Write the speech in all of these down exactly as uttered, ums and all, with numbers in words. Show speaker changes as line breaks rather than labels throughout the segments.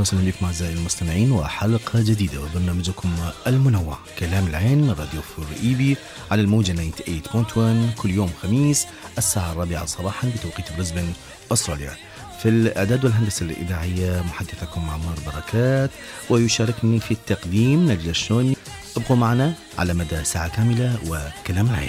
وسهلا بكم أعزائي المستمعين وحلقة جديدة وبرنامجكم المنوع كلام العين من راديو فور إيبي على الموجة ثمانية وتسعين فاصلة واحد كل يوم خميس الساعة الرابعة صباحا بتوقيت بريسبن أستراليا. في الإعداد والهندسة الإذاعية محدثكم عمار بركات، ويشاركني في التقديم نجلة الشوني. ابقوا معنا على مدى ساعة كاملة وكلام العين.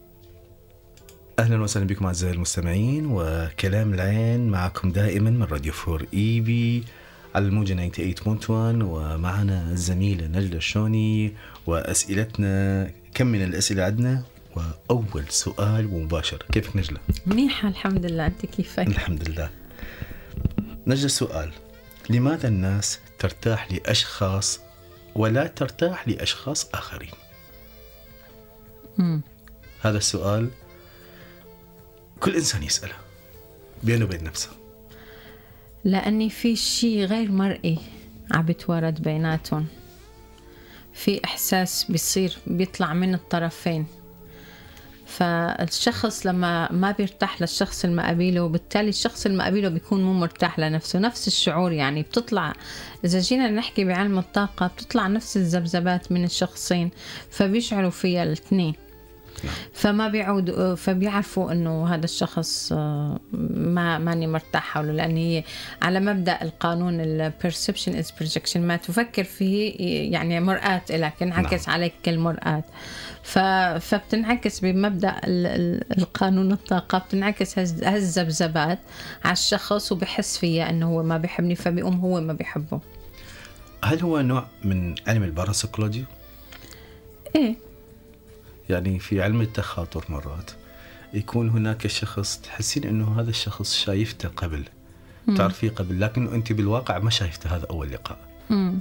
أهلا وسهلا بكم أعزائي المستمعين وكلام العين معكم دائما من راديو فور إيبي على الموجة ثمانية وتسعين فاصلة واحد، ومعنا الزميلة نجلة الشوني وأسئلتنا. كم من الأسئلة عندنا؟ وأول سؤال مباشر، كيفك نجلة؟
منيحة الحمد لله، أنت كيفك؟
الحمد لله. نجلة السؤال: لماذا الناس ترتاح لأشخاص ولا ترتاح لأشخاص آخرين؟
مم.
هذا السؤال كل إنسان يسأله بينه وبين نفسه،
لأني في شيء غير مرئي عم بيتوارد بيناتهم، في إحساس بيصير بيطلع من الطرفين، فالشخص لما ما بيرتاح للشخص المقابله وبالتالي الشخص المقابله بيكون مو مرتاح لنفسه. نفس الشعور يعني بتطلع، إذا جينا نحكي بعلم الطاقة بتطلع نفس الذبذبات من الشخصين فبيشعروا فيها الاثنين، فما بيعود فبيعرفوا انه هذا الشخص ما ماني مرتاح حوله، لان هي على مبدا القانون البرسبشن از بروجكشن، ما تفكر فيه يعني مرآة لك انعكس عليك كالمرآة، فبتنعكس بمبدا القانون الطاقه، بتنعكس هالذبذبات على الشخص وبحس فيها انه هو ما بيحبني فبيقوم هو ما بيحبه.
هل هو نوع من علم الباراسيكولوجي؟
ايه،
يعني في علم التخاطر مرات يكون هناك شخص تحسين انه هذا الشخص شايفته قبل، تعرفيه قبل، لكن انت بالواقع ما شايفته هذا اول لقاء.
امم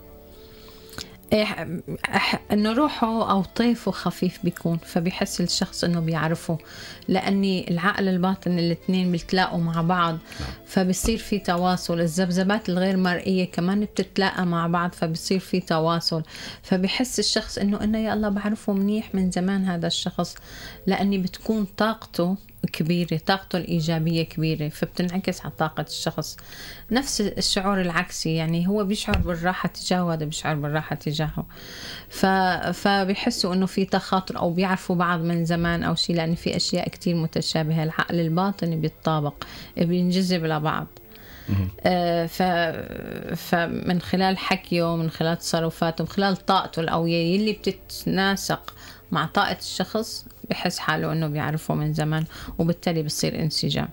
إيه، انه روحه او طيفه خفيف بيكون، فبيحس الشخص انه بيعرفه، لاني العقل الباطن الاثنين بيتلاقوا مع بعض فبيصير في تواصل. الذبذبات الغير مرئيه كمان بتتلاقى مع بعض فبيصير في تواصل، فبيحس الشخص انه انه يا الله بعرفه منيح من زمان هذا الشخص، لاني بتكون طاقته كبيرة، طاقته الإيجابية كبيرة، فبتنعكس على طاقة الشخص. نفس الشعور العكسي، يعني هو بيشعر بالراحة تجاهه وهذا بيشعر بالراحة تجاهه، ف... فبيحسوا إنه في تخاطر أو بيعرفوا بعض من زمان أو شيء، لأن في أشياء كتير متشابهة. العقل الباطني بيتطابق، بينجذب لبعض. آه ف... فمن خلال حكيه، من خلال تصرفاته، من خلال طاقته القوية اللي بتتناسق مع طاقة الشخص، بحس حاله أنه بيعرفه من زمان، وبالتالي بيصير انسجام.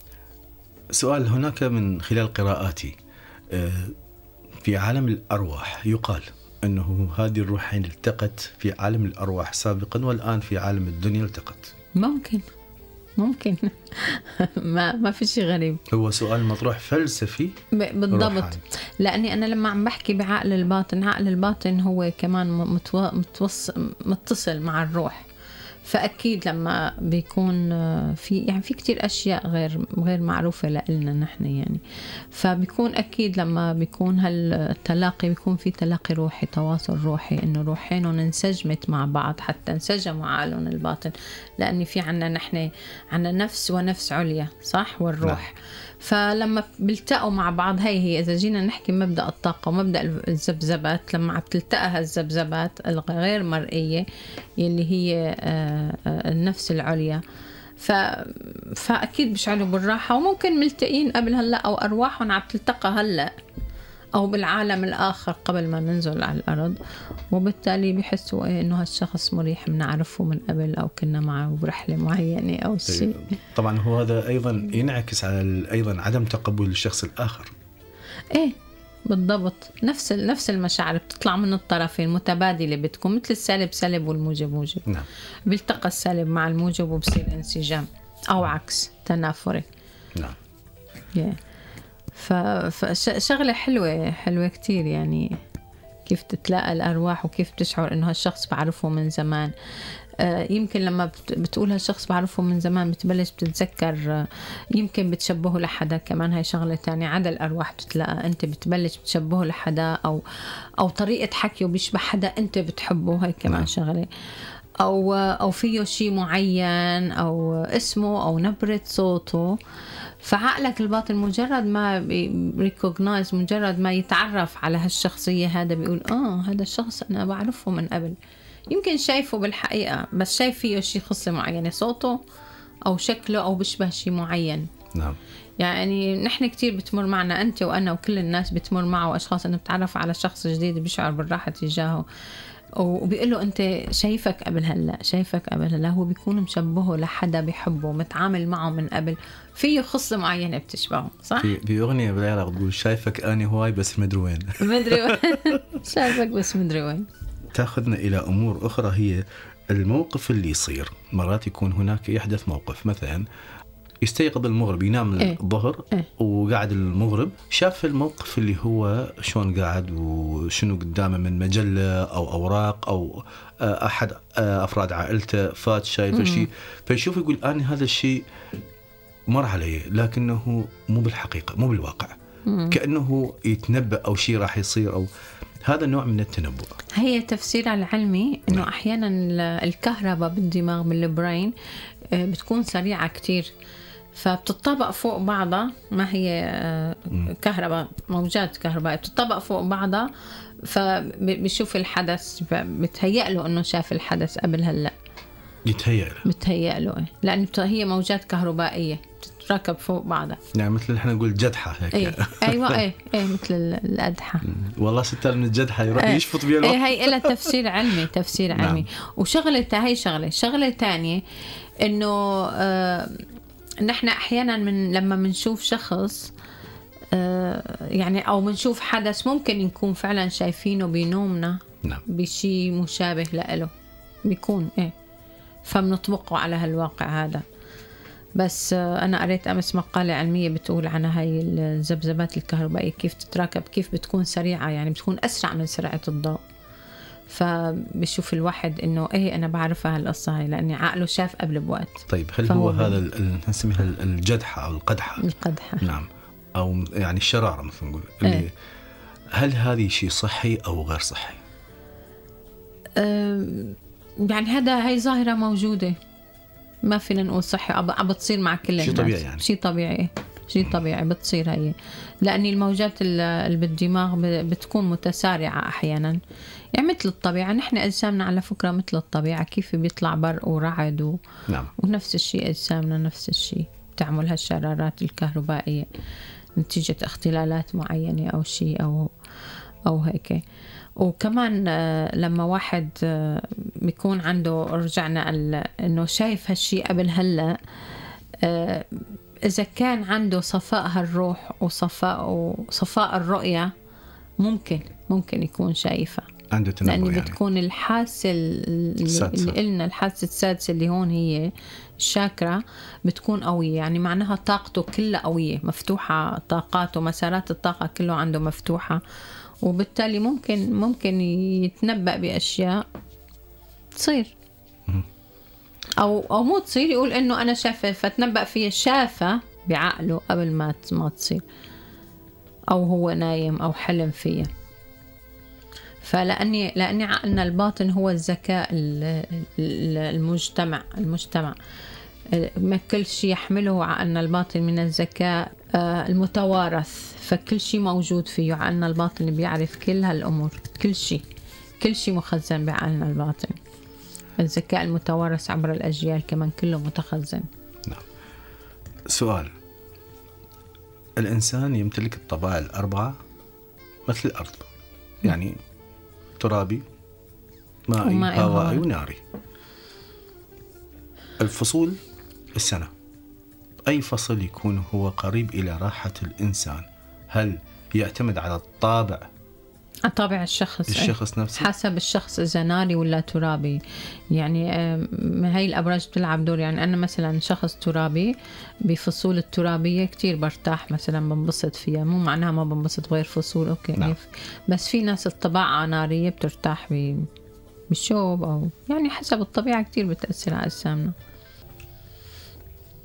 سؤال: هناك من خلال قراءاتي في عالم الأرواح يقال أنه هذه الروحين التقت في عالم الأرواح سابقا والآن في عالم الدنيا التقت.
ممكن ممكن ما ما في شيء غريب.
هو سؤال مطروح فلسفي
بالضبط
روحاني.
لأني أنا لما عم بحكي بعقل الباطن، عقل الباطن هو كمان متو... متوص... متصل مع الروح، فأكيد لما بيكون في يعني في كتير أشياء غير غير معروفة لنا نحن، يعني فبيكون أكيد لما بيكون هالتلاقي بيكون في تلاقي روحي، تواصل روحي، إنه روحينهم انسجمت مع بعض حتى انسجموا عقلهم الباطن، لأن في عنا نحن عنا نفس ونفس عليا، صح، والروح. لا. فلما بيلتقوا مع بعض، هي هي إذا جينا نحكي مبدأ الطاقة ومبدأ الذبذبات، لما بتلتقى هالذبذبات الغير مرئية يلي هي النفس العليا، ف... فأكيد بيشعروا بالراحة، وممكن ملتقين قبل هلأ أو أرواحهم عم تلتقى هلأ أو بالعالم الآخر قبل ما ننزل على الأرض، وبالتالي بيحسوا إيه إنه هالشخص مريح، بنعرفه من قبل أو كنا معه برحلة معينة أو شيء.
طبعا هو هذا أيضا ينعكس على أيضا عدم تقبل الشخص الآخر.
إيه بالضبط، نفس نفس المشاعر بتطلع من الطرفين متبادلة، بتكون مثل السالب سالب والموجب موجب. نعم. بيلتقى السالب مع الموجب وبصير انسجام، أو عكس تنافري.
نعم.
yeah. فشغلة حلوة حلوة كتير، يعني كيف تتلاقى الأرواح وكيف تشعر إنه هالشخص بعرفه من زمان. آه يمكن لما بتقول هالشخص بعرفه من زمان بتبلش بتتذكر، آه يمكن بتشبهه لحدا كمان، هاي شغلة تانية. عدا الأرواح بتتلاقى، أنت بتبلش بتشبهه لحدا، أو أو طريقة حكيه بيشبه حدا أنت بتحبه، هاي كمان نعم. شغلة. أو أو فيه شيء معين، أو اسمه أو نبرة صوته، فعقلك الباطن مجرد ما ريكوجنايز، مجرد ما يتعرف على هالشخصية هذا بيقول آه هذا الشخص أنا بعرفه من قبل، يمكن شايفه بالحقيقة بس شايف فيه شيء خصلة معينة، صوته أو شكله أو بيشبه شيء معين.
نعم.
يعني نحن كتير بتمر معنا، أنت وأنا وكل الناس بتمر معه أشخاص أنه بتعرف على شخص جديد بيشعر بالراحة تجاهه، وبيقول له أنت شايفك قبل هلا، شايفك قبل هلا، هو بيكون مشبهه لحدا بيحبه، متعامل معه من قبل، فيه خصلة معينة بتشبهه، صح؟
في في أغنية بالعراق تقول شايفك أنا هواي بس مدري وين.
مدري وين. شايفك بس مدري وين.
تأخذنا إلى أمور أخرى، هي الموقف اللي يصير مرات يكون هناك يحدث موقف، مثلا يستيقظ المغرب ينام
إيه؟
الظهر
إيه؟
وقاعد المغرب شاف الموقف اللي هو شلون قاعد وشنو قدامه من مجلة أو أوراق أو أحد أفراد عائلته فات شايف شيء، فيشوف يقول أنا هذا الشيء مر علي لكنه مو بالحقيقة، مو بالواقع. مم. كأنه يتنبأ أو شيء راح يصير، أو هذا النوع من التنبؤ.
هي تفسير العلمي إنه نعم. أحيانا الكهرباء بالدماغ بالبرين بتكون سريعة كتير، فبتطبق فوق بعضها، ما هي كهرباء، موجات كهربائية بتطبق فوق بعضها، فبيشوف الحدث، بتهيأ له إنه شاف الحدث قبل هلأ،
يتهيأ له
بتهيأ له، لأن هي موجات كهربائية تتركب فوق بعضها،
يعني مثل احنا نقول جدحة هيك.
ايه ايوه ايه ايه مثل الأدحة.
والله ستار من الجدحة يروح ايه يشفط بيها الوقت.
ايه هي لها تفسير علمي، تفسير علمي. نعم. وشغلة هي شغلة شغلة تانية انه آه نحن احيانا من لما منشوف شخص آه يعني او منشوف حدث ممكن نكون فعلا شايفينه بنومنا.
نعم.
بشي مشابه له بيكون ايه، فبنطبقه على هالواقع هذا. بس أنا قريت أمس مقالة علمية بتقول عن هاي الذبذبات الكهربائية كيف تتراكب، كيف بتكون سريعة، يعني بتكون أسرع من سرعة الضوء. فبشوف الواحد إنه إيه أنا بعرفها هالقصة هاي لأني عقله شاف قبل بوقت.
طيب هل هو هذا نسميها الجدحة أو القدحة؟
القدحة.
نعم. أو يعني الشرارة مثل نقول. اللي هل هذه شيء صحي أو غير صحي؟
يعني هذا هاي ظاهرة موجودة، ما فينا نقول صحي، عم بتصير مع كل الناس.
شيء طبيعي يعني.
شيء طبيعي، شيء طبيعي بتصير هي، لأن الموجات اللي بالدماغ بتكون متسارعة أحيانا، يعني مثل الطبيعة. نحن أجسامنا على فكرة مثل الطبيعة، كيف بيطلع برق ورعد و...
نعم.
ونفس الشيء أجسامنا نفس الشيء تعمل هالشرارات الكهربائية نتيجة اختلالات معينة أو شيء أو أو هيك. وكمان لما واحد بيكون عنده، رجعنا انه شايف هالشيء قبل هلا، اذا كان عنده صفاء هالروح وصفاء وصفاء الرؤية ممكن ممكن يكون شايفها،
عنده تنبؤ،
لأن
يعني
بتكون الحاسة اللي قلنا الحاسة السادسة اللي هون هي الشاكرا بتكون قوية، يعني معناها طاقته كلها قوية مفتوحة، طاقاته مسارات الطاقة كله عنده مفتوحة، وبالتالي ممكن ممكن يتنبأ بأشياء تصير أو أو مو تصير، يقول إنه أنا شافة، فتنبأ فيها شافة بعقله قبل ما ما تصير، أو هو نايم أو حلم فيها. فلأني لأني عقلنا الباطن هو الذكاء المجتمع المجتمع ما كل شيء يحمله عقلنا الباطن من الذكاء المتوارث، فكل شيء موجود فيه عقلنا الباطن، بيعرف كل هالأمور، كل شيء كل شيء مخزن بعقلنا الباطن. الذكاء المتوارث عبر الأجيال كمان كله متخزن.
نعم. سؤال، الإنسان يمتلك الطبائع الأربعة مثل الأرض، يعني ترابي مائي هوائي وناري. الفصول السنة، أي فصل يكون هو قريب إلى راحة الإنسان؟ هل يعتمد على الطابع
طابع الشخص
الشخص نفسه؟
حسب الشخص إذا ناري ولا ترابي. يعني هاي الأبراج بتلعب دور، يعني أنا مثلا شخص ترابي بفصول الترابية كتير برتاح، مثلا بنبسط فيها، مو معناها ما بنبسط غير فصول أوكي. نعم. بس في ناس الطباعة نارية بترتاح بالشوب، أو يعني حسب الطبيعة كتير بتأثر على أجسامنا.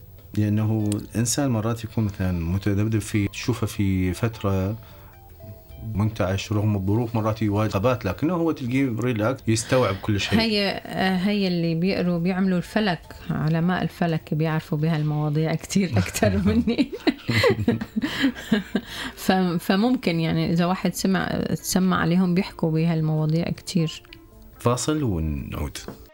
لأنه الإنسان مرات يكون مثلا متذبذب في، تشوفه في فترة منتعش رغم الظروف، مرات يواجه غابات، لكنه هو تلقيه ريلاكس يستوعب كل شيء.
هي هي اللي بيقروا بيعملوا الفلك، علماء الفلك بيعرفوا بهالمواضيع كتير أكتر مني. فممكن يعني إذا واحد سمع تسمع عليهم بيحكوا بهالمواضيع كتير.
فاصل ونعود.